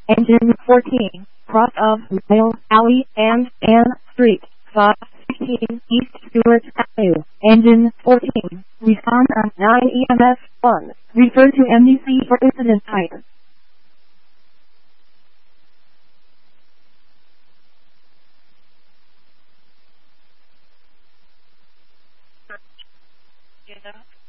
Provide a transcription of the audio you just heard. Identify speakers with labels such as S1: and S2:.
S1: Engine 14, cross of Mill Alley and Ann Street, 516 East Stewart Avenue. Engine 14, respond on 9 EMS 1. Refer to MDC for incident type.
S2: Yeah.